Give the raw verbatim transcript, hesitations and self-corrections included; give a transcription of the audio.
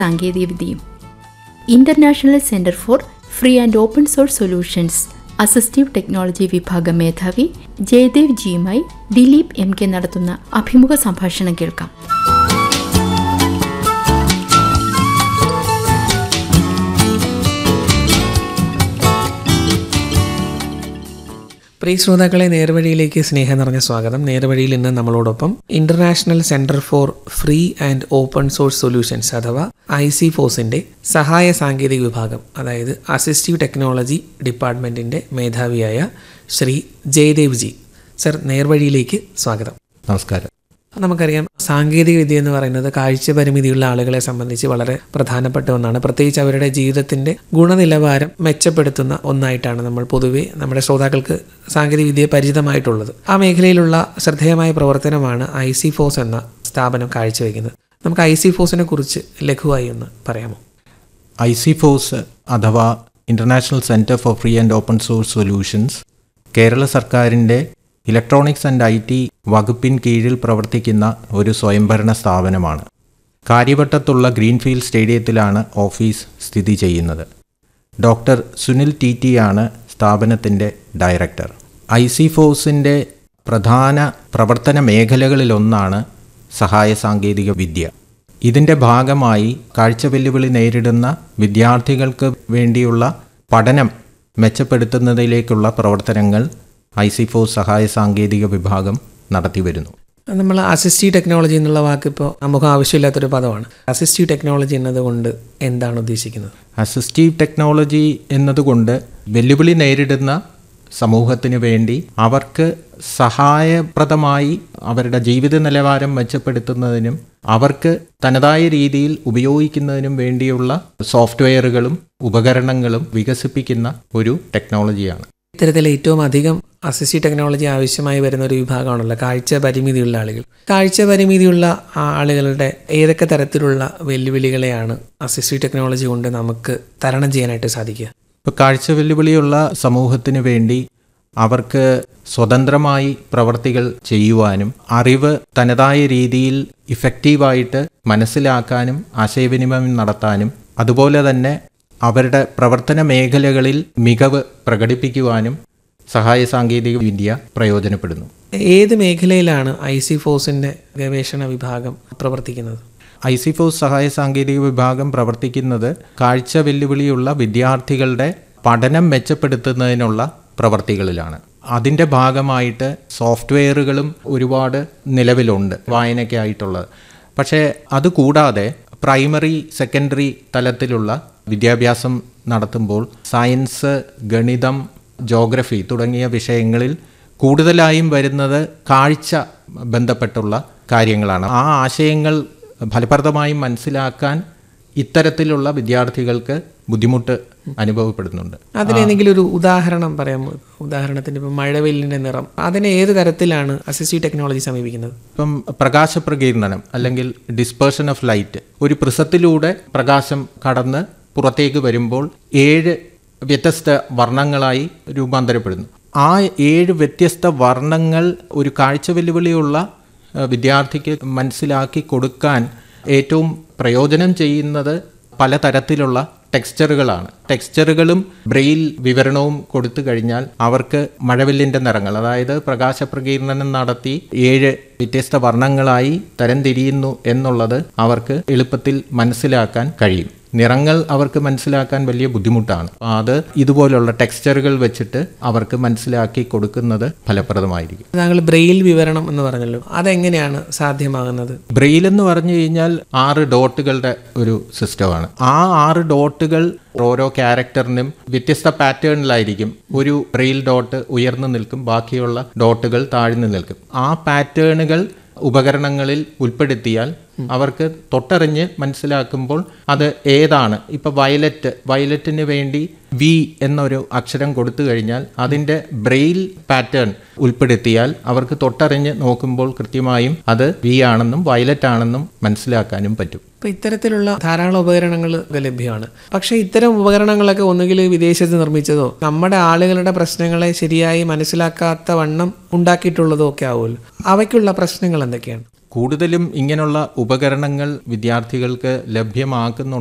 സാങ്കേതികവിദ്യയും. International centre for free and open source solutions assistive technology വിഭാഗം മേധാവി Jayadev ജിയുമായി Dileep M K നടത്തുന്ന അഭിമുഖ സംഭാഷണം കേൾക്കാം. പ്രിയ ശ്രോതാക്കളെ, നേർവഴിയിലേക്ക് സ്നേഹം നിറഞ്ഞ സ്വാഗതം. നേർവഴിയിൽ ഇന്ന് നമ്മളോടൊപ്പം international centre for free and open source solutions അഥവാ ഐ സി ഫോസിന്റെ സഹായ സാങ്കേതിക വിഭാഗം, അതായത് അസിസ്റ്റീവ് ടെക്നോളജി ഡിപ്പാർട്ട്മെന്റിന്റെ മേധാവിയായ ശ്രീ ജയദേവ് ജി. സർ, നേർവഴിയിലേക്ക് സ്വാഗതം. നമസ്കാരം. നമുക്കറിയാം, സാങ്കേതിക വിദ്യ എന്ന് പറയുന്നത് കാഴ്ച പരിമിതിയുള്ള ആളുകളെ സംബന്ധിച്ച് വളരെ പ്രധാനപ്പെട്ട ഒന്നാണ്. പ്രത്യേകിച്ച് അവരുടെ ജീവിതത്തിന്റെ ഗുണനിലവാരം മെച്ചപ്പെടുത്തുന്ന ഒന്നായിട്ടാണ് നമ്മൾ പൊതുവെ നമ്മുടെ ശ്രോതാക്കൾക്ക് സാങ്കേതിക വിദ്യയെ പരിചിതമായിട്ടുള്ളത്. ആ മേഖലയിലുള്ള ശ്രദ്ധേയമായ പ്രവർത്തനമാണ് ഐ സി ഫോസ് എന്ന സ്ഥാപനം കാഴ്ചവെക്കുന്നത്. നമുക്ക് ഐ സി ഫോസിനെ കുറിച്ച് ലഘുവായി ഒന്ന് പറയാമോ? ഐ സി ഫോസ് അഥവാ international centre for free and open source solutions Kerala സർക്കാരിൻ്റെ ഇലക്ട്രോണിക്സ് ആൻഡ് ഐ ടി വകുപ്പിൻ കീഴിൽ പ്രവർത്തിക്കുന്ന ഒരു സ്വയംഭരണ സ്ഥാപനമാണ്. കാര്യവട്ടത്തുള്ള ഗ്രീൻഫീൽഡ് സ്റ്റേഡിയത്തിലാണ് ഓഫീസ് സ്ഥിതി ചെയ്യുന്നത്. ഡോക്ടർ സുനിൽ ടി ടി ആണ് സ്ഥാപനത്തിൻ്റെ ഡയറക്ടർ. ഐ സി ഫോസിൻ്റെ പ്രധാന പ്രവർത്തന മേഖലകളിലൊന്നാണ് സഹായ സാങ്കേതിക വിദ്യ. ഇതിൻ്റെ ഭാഗമായി കാഴ്ച വെല്ലുവിളി നേരിടുന്ന വിദ്യാർത്ഥികൾക്ക് വേണ്ടിയുള്ള പഠനം മെച്ചപ്പെടുത്തുന്നതിലേക്കുള്ള പ്രവർത്തനങ്ങൾ ഐ സി ഫോസ് സഹായ സാങ്കേതിക വിഭാഗം നടത്തി വരുന്നു. നമ്മൾ അസിസ്റ്റീവ് ടെക്നോളജി എന്നുള്ള വാക്ക് ഇപ്പോൾ നമുക്ക് ആവശ്യമില്ലാത്തൊരു പദമാണ്. അസിസ്റ്റീവ് ടെക്നോളജി എന്നതുകൊണ്ട് എന്താണ് ഉദ്ദേശിക്കുന്നത്? അസിസ്റ്റീവ് ടെക്നോളജി എന്നതുകൊണ്ട് വെല്ലുവിളി നേരിടുന്ന സമൂഹത്തിന് വേണ്ടി അവർക്ക് സഹായപ്രദമായി അവരുടെ ജീവിത നിലവാരം മെച്ചപ്പെടുത്തുന്നതിനും അവർക്ക് തനതായ രീതിയിൽ ഉപയോഗിക്കുന്നതിനും വേണ്ടിയുള്ള സോഫ്റ്റ്വെയറുകളും ഉപകരണങ്ങളും വികസിപ്പിക്കുന്ന ഒരു ടെക്നോളജിയാണ്. ഇത്തരത്തിൽ ഏറ്റവും അധികം അസിസ്റ്റീവ് ടെക്നോളജി ആവശ്യമായി വരുന്ന ഒരു വിഭാഗമാണല്ലോ കാഴ്ച പരിമിതിയുള്ള ആളുകൾ. കാഴ്ച പരിമിതിയുള്ള ആളുകളുടെ ഏതൊക്കെ തരത്തിലുള്ള വെല്ലുവിളികളെയാണ് അസിസ്റ്റീവ് ടെക്നോളജി കൊണ്ട് നമുക്ക് തരണം ചെയ്യാനായിട്ട് സാധിക്കുക? ഇപ്പോൾ കാഴ്ച വെല്ലുവിളിയുള്ള സമൂഹത്തിന് വേണ്ടി അവർക്ക് സ്വതന്ത്രമായി പ്രവർത്തികൾ ചെയ്യുവാനും അറിവ് തനതായ രീതിയിൽ ഇഫക്റ്റീവായിട്ട് മനസ്സിലാക്കാനും ആശയവിനിമയം നടത്താനും അതുപോലെ തന്നെ അവരുടെ പ്രവർത്തന മേഖലകളിൽ മികവ് പ്രകടിപ്പിക്കുവാനും സഹായ സാങ്കേതിക വിദ്യ പ്രയോജനപ്പെടുന്നു. ഏത് മേഖലയിലാണ് ഐ സി ഫോസിൻ്റെ ഗവേഷണ വിഭാഗം പ്രവർത്തിക്കുന്നത്? ഐ സി ഫോസ് സഹായ സാങ്കേതിക വിഭാഗം പ്രവർത്തിക്കുന്നത് കാഴ്ച വെല്ലുവിളിയുള്ള വിദ്യാർത്ഥികളുടെ പഠനം മെച്ചപ്പെടുത്തുന്നതിനുള്ള പ്രവർത്തികളിലാണ്. അതിൻ്റെ ഭാഗമായിട്ട് സോഫ്റ്റ്വെയറുകളും ഒരുപാട് നിലവിലുണ്ട് വായനയ്ക്കായിട്ടുള്ളത്. പക്ഷേ അതുകൂടാതെ പ്രൈമറി സെക്കൻഡറി തലത്തിലുള്ള വിദ്യാഭ്യാസം നടത്തുമ്പോൾ സയൻസ്, ഗണിതം, ജോഗ്രഫി തുടങ്ങിയ വിഷയങ്ങളിൽ കൂടുതലായും വരുന്നത് കാഴ്ച ബന്ധപ്പെട്ടുള്ള കാര്യങ്ങളാണ്. ആ ആശയങ്ങൾ ഫലപ്രദമായി മനസ്സിലാക്കാൻ ഇത്തരത്തിലുള്ള വിദ്യാർത്ഥികൾക്ക് ബുദ്ധിമുട്ട് അനുഭവപ്പെടുന്നുണ്ട്. അതിലെന്തെങ്കിലും ഒരു ഉദാഹരണം പറയാമോ? ഉദാഹരണത്തിന് ഇപ്പം മഴവെല്ലിൻ്റെ നിറം, അതിനെ ഏത് തരത്തിലാണ് അസിസ്റ്റീവ് ടെക്നോളജി സമീപിക്കുന്നത്? ഇപ്പം പ്രകാശപ്രകീർണനം അല്ലെങ്കിൽ ഡിസ്പേർഷൻ ഓഫ് ലൈറ്റ്, ഒരു പ്രിസത്തിലൂടെ പ്രകാശം കടന്ന് പുറത്തേക്ക് വരുമ്പോൾ ഏഴ് വ്യത്യസ്ത വർണ്ണങ്ങളായി രൂപാന്തരപ്പെടുന്നു. ആ ഏഴ് വ്യത്യസ്ത വർണ്ണങ്ങൾ ഒരു കാഴ്ച വെല്ലുവിളിയുള്ള വിദ്യാർത്ഥിക്ക് മനസ്സിലാക്കി കൊടുക്കാൻ ഏറ്റവും പ്രയോജനം ചെയ്യുന്നത് പലതരത്തിലുള്ള ടെക്സ്ചറുകളാണ്. ടെക്സ്ചറുകളും ബ്രെയിൽ വിവരണവും കൊടുത്തു കഴിഞ്ഞാൽ അവർക്ക് മഴവില്ലിൻ്റെ നിറങ്ങൾ, അതായത് പ്രകാശപ്രകീർണനം നടത്തി ഏഴ് വ്യത്യസ്ത വർണ്ണങ്ങളായി തരംതിരിയുന്നു എന്നുള്ളത് അവർക്ക് എളുപ്പത്തിൽ മനസ്സിലാക്കാൻ കഴിയും. നിറങ്ങൾ അവർക്ക് മനസ്സിലാക്കാൻ വലിയ ബുദ്ധിമുട്ടാണ്. അത് ഇതുപോലുള്ള ടെക്സ്ചറുകൾ വെച്ചിട്ട് അവർക്ക് മനസ്സിലാക്കി കൊടുക്കുന്നത് ഫലപ്രദമായിരിക്കും. താങ്കൾ ബ്രെയിൽ വിവരണം എന്ന് പറഞ്ഞല്ലോ, അതെങ്ങനെയാണ് സാധ്യമാകുന്നത്? ബ്രെയിൽ എന്ന് പറഞ്ഞു കഴിഞ്ഞാൽ ആറ് ഡോട്ടുകളുടെ ഒരു സിസ്റ്റമാണ്. ആ ആറ് ഡോട്ടുകൾ ഓരോ ക്യാരക്ടറിനും വ്യത്യസ്ത പാറ്റേണിലായിരിക്കും. ഒരു ബ്രെയിൽ ഡോട്ട് ഉയർന്നു നിൽക്കും, ബാക്കിയുള്ള ഡോട്ടുകൾ താഴ്ന്നു നിൽക്കും. ആ പാറ്റേണുകൾ ഉപകരണങ്ങളിൽ ഉൾപ്പെടുത്തിയാൽ അവർക്ക് തൊട്ടറിഞ്ഞ് മനസ്സിലാക്കുമ്പോൾ അത് ഏതാണ്. ഇപ്പോൾ വയലറ്റ്, വയലറ്റിന് വേണ്ടി വി എന്നൊരു അക്ഷരം കൊടുത്തു കഴിഞ്ഞാൽ അതിൻ്റെ ബ്രെയിൽ പാറ്റേൺ ഉൾപ്പെടുത്തിയാൽ അവർക്ക് തൊട്ടറിഞ്ഞ് നോക്കുമ്പോൾ കൃത്യമായും അത് വി ആണെന്നും വയലറ്റ് ആണെന്നും മനസ്സിലാക്കാനും പറ്റും. അപ്പോൾ ഇത്തരത്തിലുള്ള ധാരാളം ഉപകരണങ്ങൾ ലഭ്യമാണ്. പക്ഷേ ഇത്തരം ഉപകരണങ്ങളൊക്കെ ഒന്നുകിൽ വിദേശത്ത് നിർമ്മിച്ചതോ നമ്മുടെ ആളുകളുടെ പ്രശ്നങ്ങളെ ശരിയായി മനസ്സിലാക്കാത്ത വണ്ണം ഉണ്ടാക്കിയിട്ടുള്ളതോ ഒക്കെ ആവുമല്ലോ. അവയ്ക്കുള്ള പ്രശ്നങ്ങൾ എന്തൊക്കെയാണ്? കൂടുതലും ഇങ്ങനെയുള്ള ഉപകരണങ്ങൾ വിദ്യാർത്ഥികൾക്ക് ലഭ്യമാക്കുന്നുണ്ട്